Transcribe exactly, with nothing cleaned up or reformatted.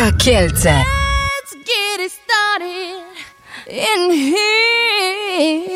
Muzyka Kielce. Let's get it started in here.